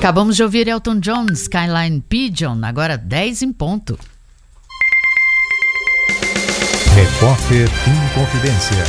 Acabamos de ouvir Elton John, Skyline Pigeon, agora 10 em ponto. Repórter Inconfidência.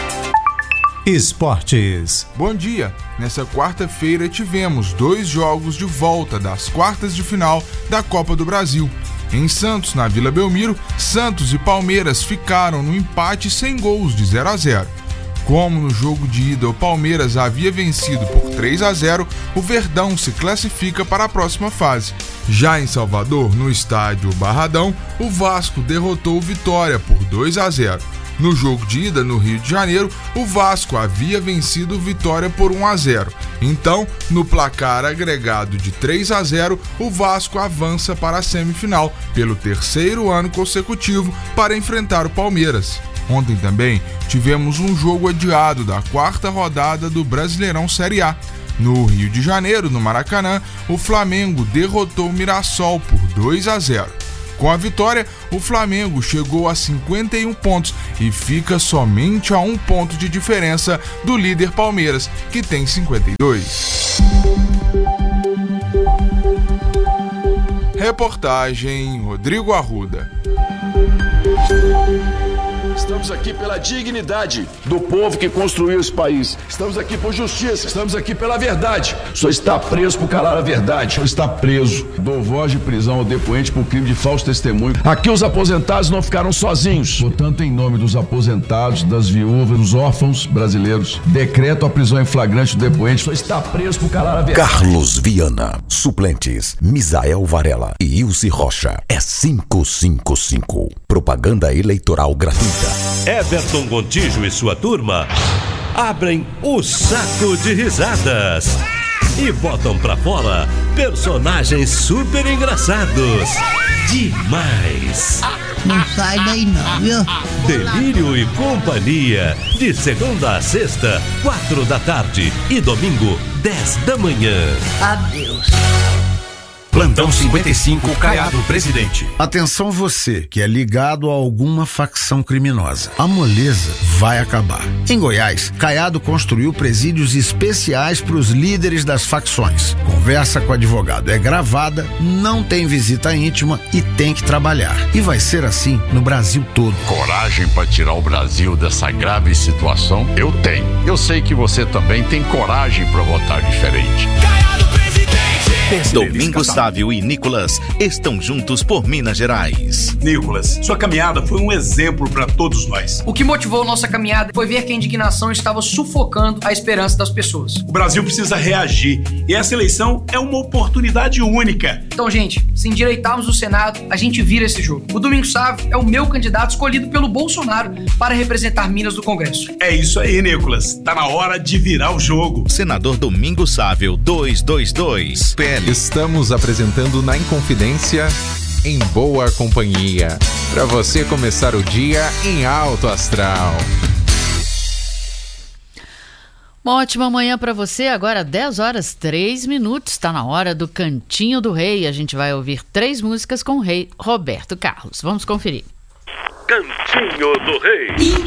Esportes. Bom dia! Nessa quarta-feira tivemos 2 jogos de volta das quartas de final da Copa do Brasil. Em Santos, na Vila Belmiro, Santos e Palmeiras ficaram no empate sem gols de 0-0. Como no jogo de ida o Palmeiras havia vencido por 3-0, o Verdão se classifica para a próxima fase. Já em Salvador, no estádio Barradão, o Vasco derrotou o Vitória por 2-0. No jogo de ida no Rio de Janeiro, o Vasco havia vencido o Vitória por 1-0. Então, no placar agregado de 3-0, o Vasco avança para a semifinal pelo 3º ano consecutivo para enfrentar o Palmeiras. Ontem também tivemos um jogo adiado da 4ª rodada do Brasileirão Série A. No Rio de Janeiro, no Maracanã, o Flamengo derrotou o Mirassol por 2-0. Com a vitória, o Flamengo chegou a 51 pontos e fica somente a 1 ponto de diferença do líder Palmeiras, que tem 52. Reportagem Rodrigo Arruda. Estamos aqui pela dignidade do povo que construiu esse país. Estamos aqui por justiça. Estamos aqui pela verdade. O senhor está preso por calar a verdade. O senhor está preso. Dou voz de prisão ao depoente por crime de falso testemunho. Aqui os aposentados não ficaram sozinhos. Portanto, em nome dos aposentados, das viúvas, dos órfãos brasileiros, decreto a prisão em flagrante do depoente. O senhor está preso por calar a verdade. Carlos Viana. Suplentes: Misael Varela e Ilse Rocha. É 555. Propaganda eleitoral gratuita. Everton Gontijo e sua turma abrem o saco de risadas e botam pra fora personagens super engraçados. Demais! Não sai daí não, viu? Delírio e Companhia, de segunda a sexta, 4 da tarde e domingo, 10 da manhã. Adeus. Plantão 55, Caiado Presidente. Atenção você que é ligado a alguma facção criminosa. A moleza vai acabar. Em Goiás, Caiado construiu presídios especiais para os líderes das facções. Conversa com o advogado é gravada, não tem visita íntima e tem que trabalhar. E vai ser assim no Brasil todo. Coragem para tirar o Brasil dessa grave situação? Eu tenho. Eu sei que você também tem coragem para votar diferente. Domingos Sávio e Nicolas estão juntos por Minas Gerais. Nicolas, sua caminhada foi um exemplo para todos nós. O que motivou nossa caminhada foi ver que a indignação estava sufocando a esperança das pessoas. O Brasil precisa reagir e essa eleição é uma oportunidade única. Então, gente, se endireitarmos o Senado, a gente vira esse jogo. O Domingos Sávio é o meu candidato escolhido pelo Bolsonaro para representar Minas no Congresso. É isso aí, Nicolas. Tá na hora de virar o jogo. Senador Domingos Sávio 222. Estamos apresentando na Inconfidência, em boa companhia, para você começar o dia em alto astral. Uma ótima manhã para você, agora 10h03, está na hora do Cantinho do Rei. A gente vai ouvir 3 músicas com o rei Roberto Carlos. Vamos conferir. Cantinho do Rei.